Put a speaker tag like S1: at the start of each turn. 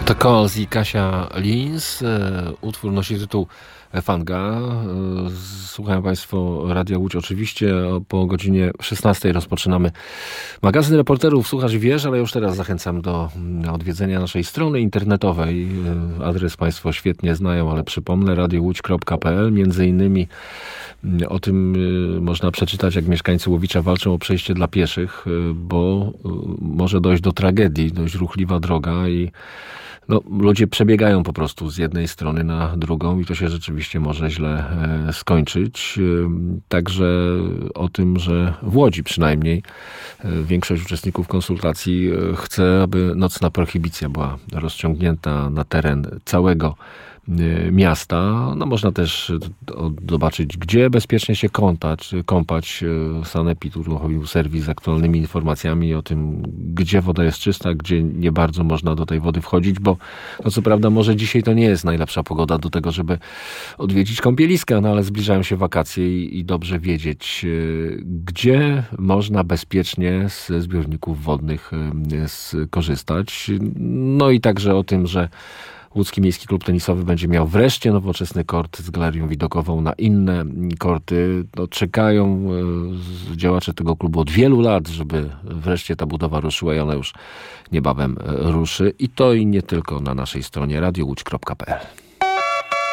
S1: To Koz i Kasia Lins. Utwór nosi tytuł Fanga. Słuchają Państwo Radia Łódź. Oczywiście po godzinie 16 rozpoczynamy magazyn reporterów Słuchasz i Wiesz, ale już teraz zachęcam do odwiedzenia naszej strony internetowej. Adres Państwo świetnie znają, ale przypomnę, radiołódź.pl. Między innymi o tym można przeczytać, jak mieszkańcy Łowicza walczą o przejście dla pieszych, bo może dojść do tragedii, dość ruchliwa droga i ludzie przebiegają po prostu z jednej strony na drugą i to się rzeczywiście może źle skończyć. Także o tym, że w Łodzi przynajmniej większość uczestników konsultacji chce, aby nocna prohibicja była rozciągnięta na teren całego miasta. Można też zobaczyć, gdzie bezpiecznie się kąpać. Sanepid uruchomił serwis z aktualnymi informacjami o tym, gdzie woda jest czysta, gdzie nie bardzo można do tej wody wchodzić, bo co prawda może dzisiaj to nie jest najlepsza pogoda do tego, żeby odwiedzić kąpieliska, ale zbliżają się wakacje i dobrze wiedzieć, gdzie można bezpiecznie ze zbiorników wodnych skorzystać. I także o tym, że Łódzki Miejski Klub Tenisowy będzie miał wreszcie nowoczesny kort z galerią widokową na inne korty. Czekają działacze tego klubu od wielu lat, żeby wreszcie ta budowa ruszyła i ona już niebawem ruszy. I to i nie tylko na naszej stronie radiołódź.pl.